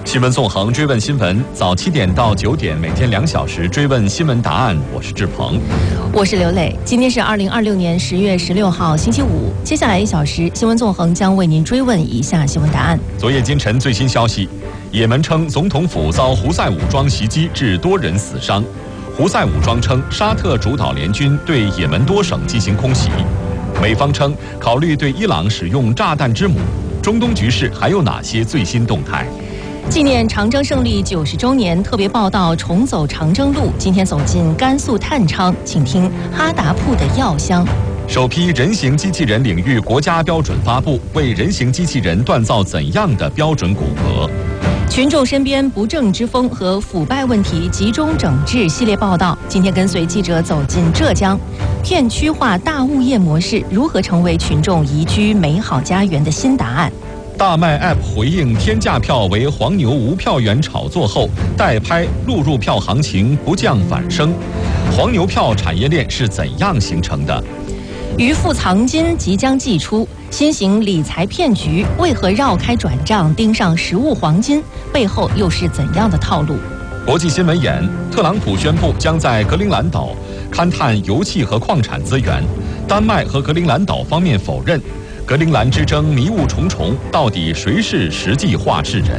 新闻纵横，追问新闻，早7点到9点，每天2小时追问新闻答案。我是志鹏， 我是刘磊。今天是2026年10月16号，星期五。接下来1小时，新闻纵横将为您追问以下新闻答案。 昨夜今晨最新消息，也门称总统府遭胡塞武装袭击，致多人死伤。胡塞武装称，沙特主导联军对也门多省进行空袭。美方称，考虑对伊朗使用炸弹之母。中东局势还有哪些最新动态？ 纪念长征胜利90周年特别报道重走长征路，今天走进甘肃探昌，请听哈达铺的药香。 首批人形机器人领域国家标准发布，为人形机器人锻造怎样的标准骨骼？ 群众身边不正之风和腐败问题集中整治系列报道，今天跟随记者走进浙江，片区化大物业模式如何成为群众宜居美好家园的新答案？ 大麦 App 回应天价票为黄牛无票源炒作后，代拍录入票行情不降反升。黄牛票产业链是怎样形成的？ 渔夫藏金即将祭出，新型理财骗局为何绕开转账盯上实物黄金？背后又是怎样的套路？ 国际新闻眼，特朗普宣布将在格陵兰岛勘探油气和矿产资源，丹麦和格陵兰岛方面否认。格陵兰之争迷雾重重，到底谁是实际话事人？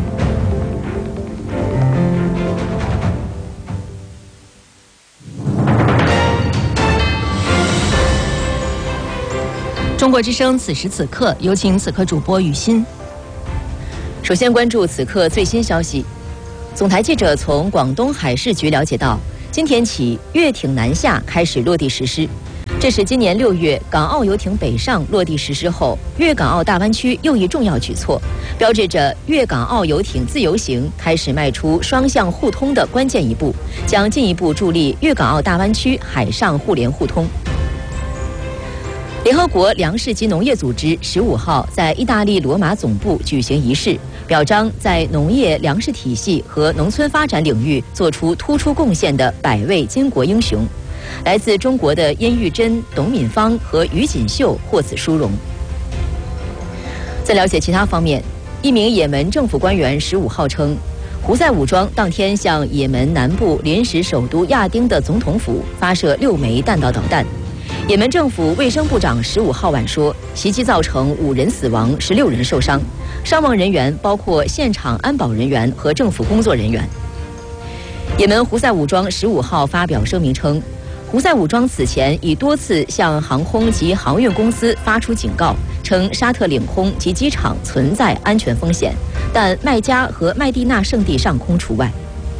中国之声此时此刻，有请此刻主播雨欣。 首先关注此刻最新消息。总台记者从广东海事局了解到，今天起粤艇南下开始落地实施。这是今年6月港澳游艇北上落地实施后，粤港澳大湾区又一重要举措，标志着粤港澳游艇自由行开始迈出双向互通的关键一步，将进一步助力粤港澳大湾区海上互联互通。联合国粮食及农业组织15号在意大利罗马总部举行仪式，表彰在农业粮食体系和农村发展领域做出突出贡献的100位巾帼英雄。来自中国的殷玉珍、董敏芳和于锦绣获此殊荣。在了解其他方面，一名也门政府官员15号称，胡塞武装当天向也门南部临时首都亚丁的总统府发射6枚弹道导弹。也门政府卫生部长15号晚说，袭击造成5人死亡、16人受伤，伤亡人员包括现场安保人员和政府工作人员。也门胡塞武装15号发表声明称，胡塞武装此前已多次向航空及航运公司发出警告，称沙特领空及机场存在安全风险，但麦加和麦地那圣地上空除外。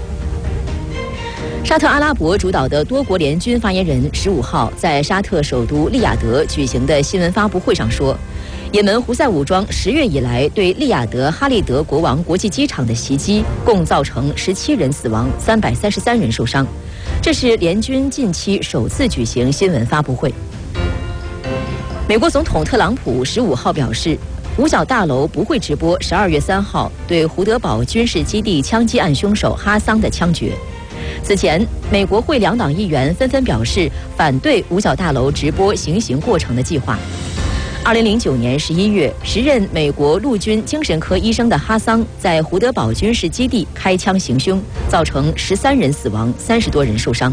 沙特阿拉伯主导的多国联军发言人15号在沙特首都利雅得举行的新闻发布会上说，也门胡塞武装10月以来对利雅得哈利德国王国际机场的袭击，共造成17人死亡、333人受伤。这是联军近期首次举行新闻发布会。美国总统特朗普15号表示，五角大楼不会直播12月3号对胡德堡军事基地枪击案凶手哈桑的枪决。此前，美国会2党议员纷纷表示反对五角大楼直播行刑过程的计划。2009年11月，时任美国陆军精神科医生的哈桑在胡德堡军事基地开枪行凶，造成13人死亡、30多人受伤。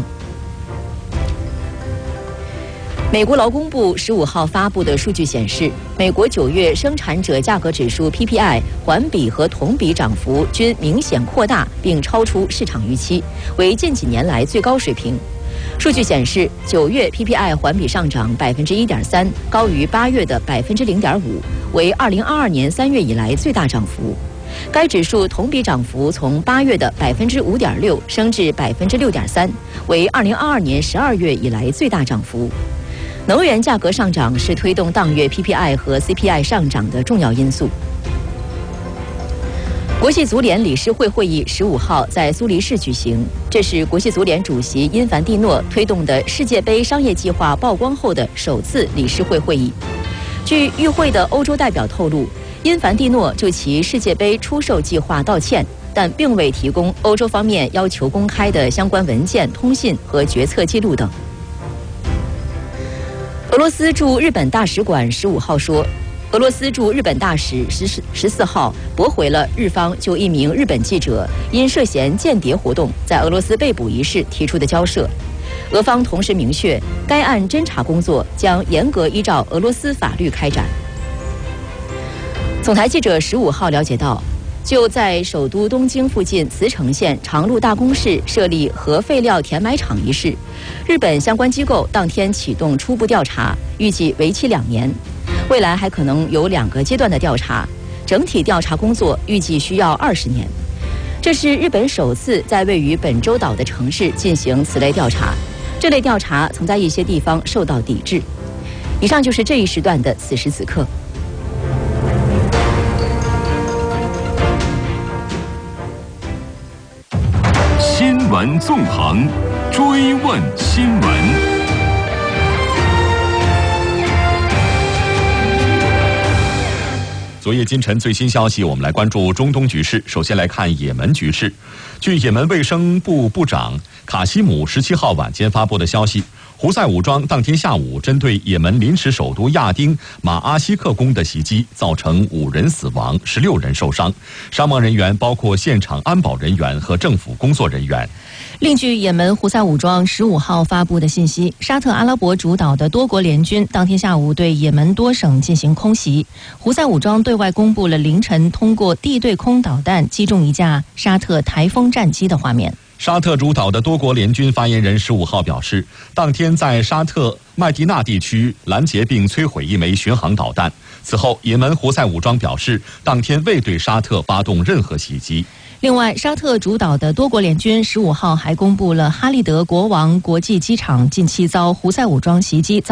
美国劳工部15号发布的数据显示，美国9月生产者价格指数 PPI 环比和同比涨幅均明显扩大，并超出市场预期，为近几年来最高水平。数据显示，9月 PPI 环比上涨1.3%，高于8月的0.5%，为2022年3月以来最大涨幅。该指数同比涨幅从8月的5.6%升至6.3%，为2022年12月以来最大涨幅。能源价格上涨是推动当月 PPI 和 CPI 上涨的重要因素。国际足联理事会会议15号在苏黎世举行，这是国际足联主席因凡蒂诺推动的世界杯商业计划曝光后的首次理事会会议。据与会的欧洲代表透露，因凡蒂诺就其世界杯出售计划道歉，但并未提供欧洲方面要求公开的相关文件、通信和决策记录等。俄罗斯驻日本大使馆15号说， 俄罗斯驻日本大使14号驳回了日方就一名日本记者因涉嫌间谍活动在俄罗斯被捕一事提出的交涉。俄方同时明确，该案侦查工作将严格依照俄罗斯法律开展。总台记者15号了解到，就在首都东京附近茨城县长鹿大宫市设立核废料填埋场一事，日本相关机构当天启动初步调查，预计为期2年，未来还可能有2个阶段的调查，整体调查工作预计需要20年。这是日本首次在位于本州岛的城市进行此类调查，这类调查曾在一些地方受到抵制。以上就是这一时段的此时此刻。 新闻纵横，追问新闻。 昨夜今晨最新消息，我们来关注中东局势。首先来看也门局势。据也门卫生部部长卡西姆17号晚间发布的消息，胡塞武装当天下午针对也门临时首都亚丁马阿西克宫的袭击，造成5人死亡，16人受伤，伤亡人员包括现场安保人员和政府工作人员。 另据也门胡塞武装15号发布的信息，沙特阿拉伯主导的多国联军当天下午对也门多省进行空袭。胡塞武装对外公布了凌晨通过地对空导弹击中一架沙特台风战机的画面。 沙特主导的多国联军发言人15号表示，当天在沙特麦地那地区拦截并摧毁一枚巡航导弹。此后，也门胡塞武装表示，当天未对沙特发动任何袭击。 另外，沙特主导的多国联军15号还公布了哈利德国王国际机场近期遭胡塞武装袭击